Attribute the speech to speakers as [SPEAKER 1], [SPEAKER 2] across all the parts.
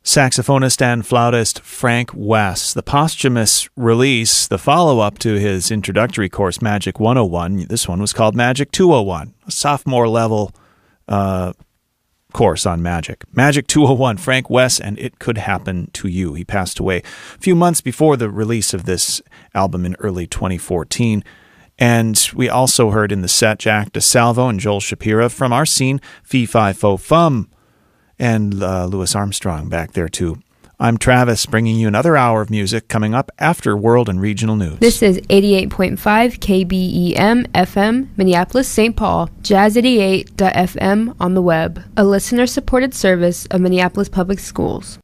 [SPEAKER 1] Saxophonist and flautist Frank Wess. The posthumous release, the follow-up to his introductory course, Magic 101, this one was called Magic 201, a sophomore-level course on magic. Magic 201, Frank Wess, and It Could Happen to You. He passed away a few months before the release of this album in early 2014. And we also heard in the set Jack DeSalvo and Joel Shapira from our scene, Fee Fi Fo Fum, and Louis Armstrong back there too. I'm Travis, bringing you another hour of music coming up after World and Regional News.
[SPEAKER 2] This is 88.5 KBEM FM, Minneapolis, St. Paul, Jazz88.fm on the web, a listener-supported service of Minneapolis Public Schools.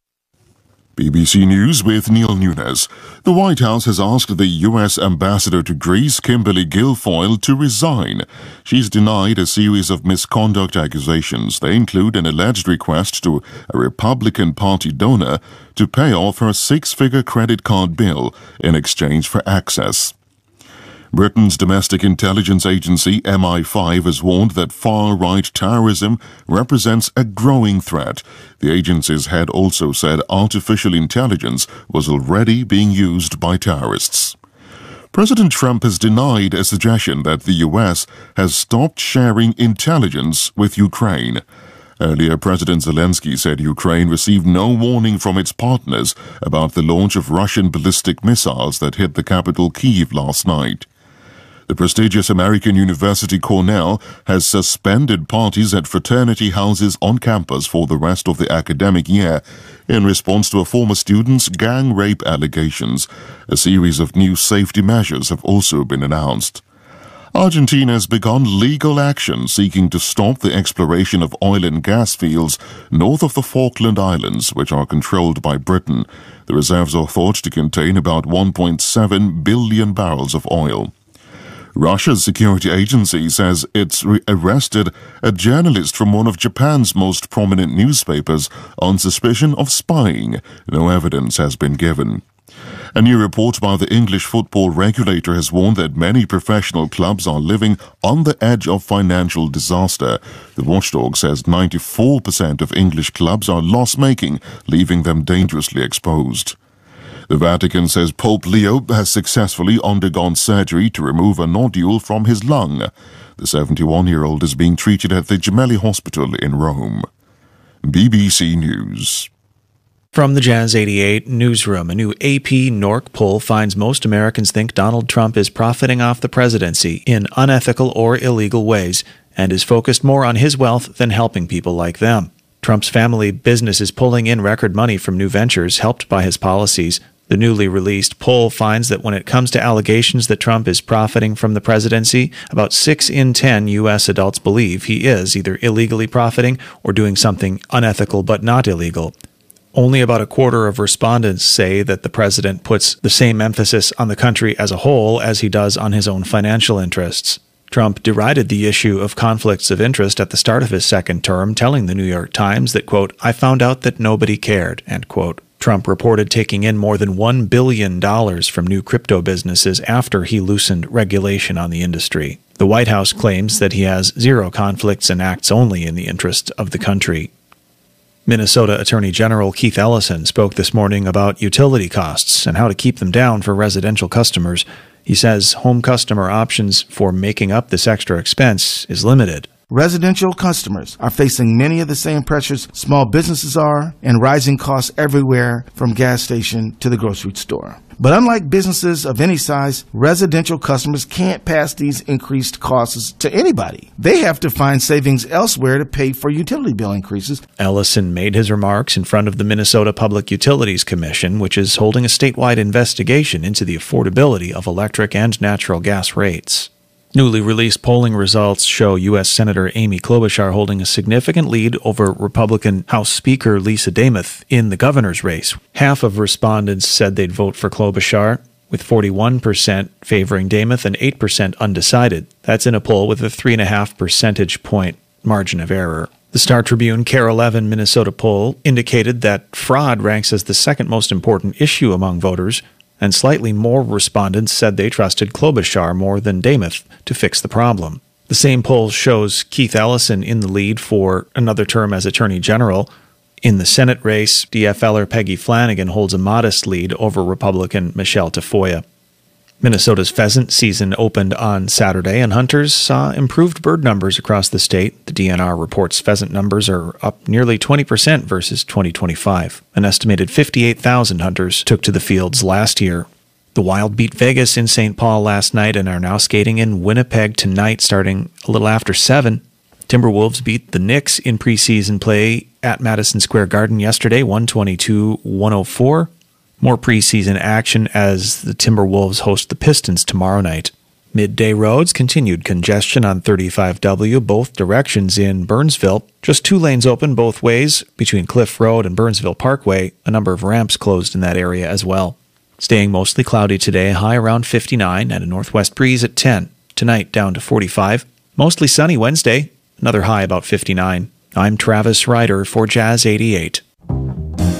[SPEAKER 3] BBC News with Neil Nunes. The White House has asked the U.S. Ambassador to Greece, Kimberly Guilfoyle, to resign. She's denied a series of misconduct accusations. They include an alleged request to a Republican Party donor to pay off her six-figure credit card bill in exchange for access. Britain's domestic intelligence agency MI5 has warned that far-right terrorism represents a growing threat. The agency's head also said artificial intelligence was already being used by terrorists. President Trump has denied a suggestion that the U.S. has stopped sharing intelligence with Ukraine. Earlier, President Zelensky said Ukraine received no warning from its partners about the launch of Russian ballistic missiles that hit the capital Kyiv last night. The prestigious American university Cornell has suspended parties at fraternity houses on campus for the rest of the academic year in response to a former student's gang rape allegations. A series of new safety measures have also been announced. Argentina has begun legal action seeking to stop the exploration of oil and gas fields north of the Falkland Islands, which are controlled by Britain. The reserves are thought to contain about 1.7 billion barrels of oil. Russia's security agency says it's arrested a journalist from one of Japan's most prominent newspapers on suspicion of spying. No evidence has been given. A new report by the English football regulator has warned that many professional clubs are living on the edge of financial disaster. The watchdog says 94% of English clubs are loss-making, leaving them dangerously exposed. The Vatican says Pope Leo has successfully undergone surgery to remove a nodule from his lung. The 71-year-old is being treated at the Gemelli Hospital in Rome. BBC News.
[SPEAKER 1] From the Jazz 88 newsroom, a new AP NORC poll finds most Americans think Donald Trump is profiting off the presidency in unethical or illegal ways and is focused more on his wealth than helping people like them. Trump's family business is pulling in record money from new ventures helped by his policies. The newly released poll finds that when it comes to allegations that Trump is profiting from the presidency, about 6 in 10 U.S. adults believe he is either illegally profiting or doing something unethical but not illegal. Only about a quarter of respondents say that the president puts the same emphasis on the country as a whole as he does on his own financial interests. Trump derided the issue of conflicts of interest at the start of his second term, telling the New York Times that, quote, "I found out that nobody cared," end quote. Trump reported taking in more than $1 billion from new crypto businesses after he loosened regulation on the industry. The White House claims that he has zero conflicts and acts only in the interest of the country. Minnesota Attorney General Keith Ellison spoke this morning about utility costs and how to keep them down for residential customers. He says home customer options for making up this extra expense is limited.
[SPEAKER 4] Residential customers are facing many of the same pressures small businesses are and rising costs everywhere from gas station to the grocery store. But unlike businesses of any size, residential customers can't pass these increased costs to anybody. They have to find savings elsewhere to pay for utility bill increases.
[SPEAKER 1] Ellison made his remarks in front of the Minnesota Public Utilities Commission, which is holding a statewide investigation into the affordability of electric and natural gas rates. Newly released polling results show U.S. Senator Amy Klobuchar holding a significant lead over Republican House Speaker Lisa Demuth in the governor's race. Half of respondents said they'd vote for Klobuchar, with 41% favoring Demuth and 8% undecided. That's in a poll with a 3.5 percentage point margin of error. The Star Tribune KARE 11 Minnesota poll indicated that fraud ranks as the second most important issue among voters, and slightly more respondents said they trusted Klobuchar more than Demuth to fix the problem. The same poll shows Keith Ellison in the lead for another term as Attorney General. In the Senate race, DFLer Peggy Flanagan holds a modest lead over Republican Michelle Tafoya. Minnesota's pheasant season opened on Saturday, and hunters saw improved bird numbers across the state. The DNR reports pheasant numbers are up nearly 20% versus 2025. An estimated 58,000 hunters took to the fields last year. The Wild beat Vegas in St. Paul last night and are now skating in Winnipeg tonight starting a little after 7. Timberwolves beat the Knicks in preseason play at Madison Square Garden yesterday, 122-104. More preseason action as the Timberwolves host the Pistons tomorrow night. Midday roads continued congestion on 35W both directions in Burnsville. Just 2 lanes open both ways between Cliff Road and Burnsville Parkway. A number of ramps closed in that area as well. Staying mostly cloudy today, high around 59 and a northwest breeze at 10. Tonight down to 45. Mostly sunny Wednesday, another high about 59. I'm Travis Ryder for Jazz 88.